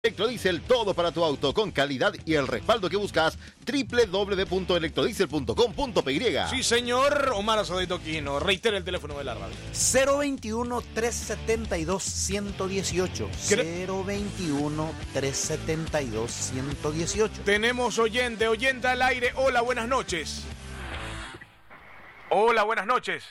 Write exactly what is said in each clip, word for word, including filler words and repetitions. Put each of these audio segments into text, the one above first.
Electrodiesel, todo para tu auto, con calidad y el respaldo que buscas. doble u doble u doble u punto electrodiesel punto com punto pe ye. Sí, señor. Omar Asadito Quino. Reitera el teléfono de la radio. cero veintiuno, trescientos setenta y dos, ciento dieciocho. cero veintiuno, trescientos setenta y dos, ciento dieciocho. Tenemos oyente, oyente al aire. Hola, buenas noches. Hola, buenas noches.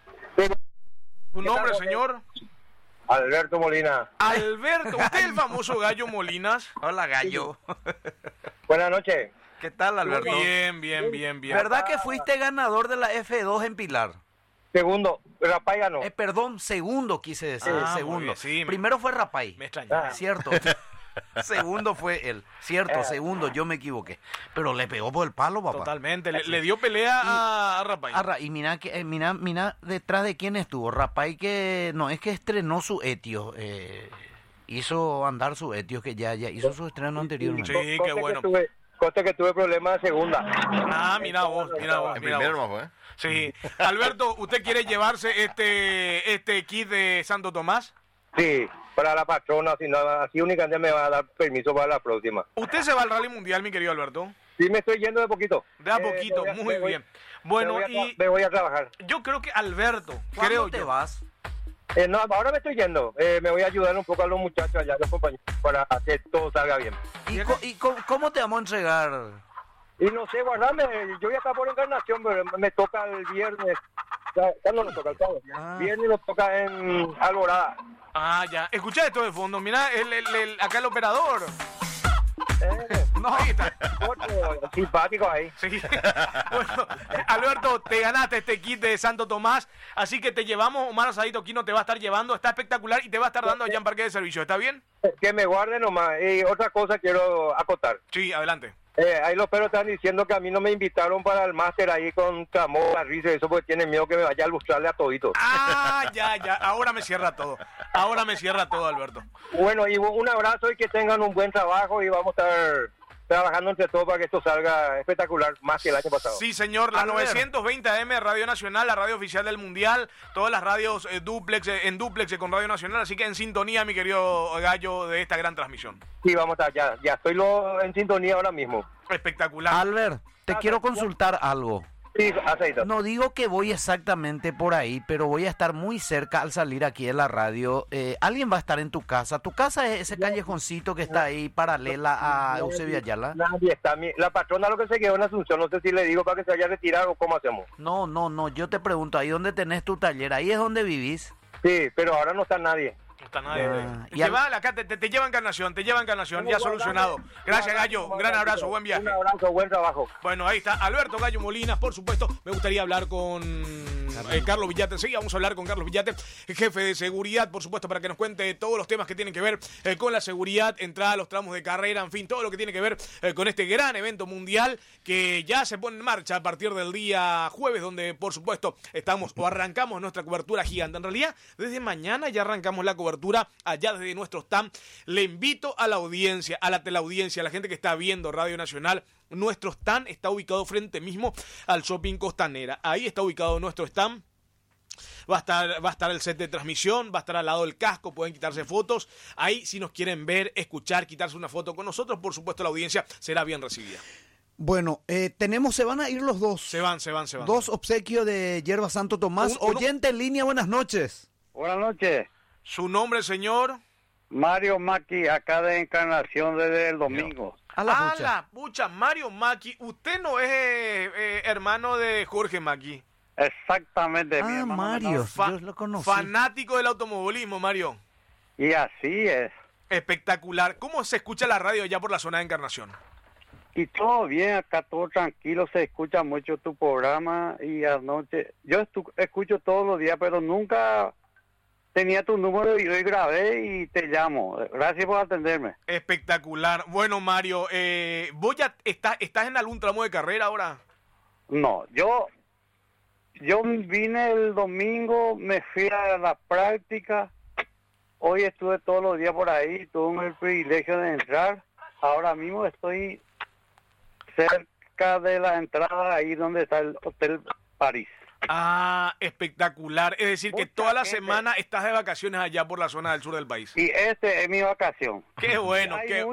¿Tu nombre, señor? Alberto Molina. Alberto, usted es el famoso Gallo Molinas. Hola, Gallo. Buenas noches. ¿Qué tal, Alberto? Bien, bien, bien, bien. ¿Verdad que fuiste ganador de la F dos en Pilar? Segundo, Rapay ganó. Eh, perdón, segundo quise decir, Ah, muy segundo. bien, sí, me- Primero fue Rapay. Me extraña. Ah. Cierto. Segundo fue él. Cierto, segundo, yo me equivoqué. Pero le pegó por el palo, papá. Totalmente. Le, le dio pelea a, a Rapay. Ah, Ra- y mira, que, eh, mira, mira detrás de quién estuvo. Rapay que no es que estrenó su Etios. Eh, hizo andar su Etios, que ya, ya hizo su estreno anteriormente. Sí, qué bueno. Que tuve, conste que tuve problemas de segunda. Ah, mira vos, mira vos. En Mira primero vos. no fue. Sí. Alberto, ¿usted quiere llevarse este este kit de Santo Tomás? Sí, para la patrona, si no, así únicamente me va a dar permiso para la próxima. ¿Usted se va al Rally Mundial, mi querido Alberto? Sí, me estoy yendo de poquito. De a Eh, poquito, me voy a- muy me voy- bien. Bueno, me voy, a, tra- y me voy a trabajar. yo creo que Alberto, ¿Cuándo creo te yo. vas? Eh, no, ahora me estoy yendo. Eh, me voy a ayudar un poco a los muchachos allá, los compañeros, para que todo salga bien. ¿Y, co- y co- cómo te vamos a entregar? Y no sé, guardarme, yo voy a estar por Encarnación, pero me toca el viernes. Ya- ¿Cuándo nos toca el sábado? Ah. Viernes nos toca en Alborada. Ah, ya. Escucha esto de fondo. Mira, el, el, el- acá el operador. Eh, No, ahí está. otro simpático ahí. Sí. Bueno, Alberto, te ganaste este kit de Santo Tomás, así que te llevamos. Omar Asadito Quino te va a estar llevando, está espectacular y te va a estar dando allá en Parque de Servicio. ¿Está bien? Que me guarden nomás. Y otra cosa quiero acotar. Sí, adelante. Eh, ahí los perros están diciendo que a mí no me invitaron para el máster ahí con Camor, Risa y eso porque tienen miedo que me vaya a lustrarle a toditos. Ah, ya, ya. Ahora me cierra todo. Ahora me cierra todo, Alberto. Bueno, y un abrazo y que tengan un buen trabajo y vamos a estar trabajando entre todos para que esto salga espectacular, más que el año pasado. Sí, señor, la Albert. novecientos veinte A M, Radio Nacional, la radio oficial del Mundial, todas las radios eh, duplex, eh, en duplex eh, con Radio Nacional, así que en sintonía, mi querido Gallo, de esta gran transmisión. Sí, vamos a estar, ya, ya estoy lo, en sintonía ahora mismo. Espectacular. Albert, te Ah, quiero ya. consultar algo. Sí, aceite. No digo que voy exactamente por ahí, pero voy a estar muy cerca al salir aquí de la radio. Eh, ¿Alguien va a estar en tu casa? ¿Tu casa es ese callejoncito que está ahí paralela a Eusebio Ayala? Nadie está. Mi- la patrona lo que se quedó en Asunción, no sé si le digo para que se vaya a retirar o cómo hacemos. No, no, no, yo te pregunto, ahí donde tenés tu taller, ahí es donde vivís. Sí, pero ahora no está nadie. No está nadie. Ah, y Lleva al- acá, te, te, te lleva Encarnación, te lleva Encarnación, ya solucionado. Gracias, Gallo. Un gran abrazo, buen viaje. Un abrazo, buen trabajo. Bueno, ahí está Alberto Gallo Molinas, por supuesto. Me gustaría hablar con eh, Carlos Villate. Sí, vamos a hablar con Carlos Villate, jefe de seguridad, por supuesto, para que nos cuente todos los temas que tienen que ver eh, con la seguridad, entrada a los tramos de carrera, en fin, todo lo que tiene que ver eh, con este gran evento mundial que ya se pone en marcha a partir del día jueves, donde, por supuesto, estamos o arrancamos nuestra cobertura gigante. En realidad, desde mañana ya arrancamos la cobertura allá desde nuestro stand. Le invito a la audiencia, a la teleaudiencia, a la gente que está viendo Radio Nacional. Nuestro stand está ubicado frente mismo al Shopping Costanera. Ahí está ubicado nuestro stand. Va a estar, va a estar el set de transmisión, va a estar al lado del casco, pueden quitarse fotos. Ahí, si nos quieren ver, escuchar, quitarse una foto con nosotros, por supuesto, la audiencia será bien recibida. Bueno, eh, tenemos, se van a ir los dos. Se van, se van, se van. Dos obsequios de Hierba Santo Tomás. Un- uno- Oyente en línea, buenas noches. Buenas noches. Su nombre, señor. Mario Maki, acá de Encarnación desde el domingo. A la A pucha. la pucha, Mario Maki. Usted no es eh, eh, hermano de Jorge Maki. Exactamente, mi Ah, hermano Mario, menor. Fa- yo lo conocí. fanático del automovilismo, Mario. Y así es. Espectacular. ¿Cómo se escucha la radio allá por la zona de Encarnación? Y todo bien, acá todo tranquilo, se escucha mucho tu programa y anoche, yo estu- escucho todos los días, pero nunca tenía tu número y hoy grabé y te llamo. Gracias por atenderme. Espectacular. Bueno, Mario, eh, ¿vos ya está- estás en algún tramo de carrera ahora? No, yo, yo vine el domingo, me fui a la práctica, hoy estuve todos los días por ahí, tuve el privilegio de entrar, ahora mismo estoy cerca de la entrada ahí donde está el Hotel París. Ah, espectacular. Es decir, que Mucha toda la gente. semana estás de vacaciones allá por la zona del sur del país. Y esta es mi vacación. Qué bueno, Hay qué,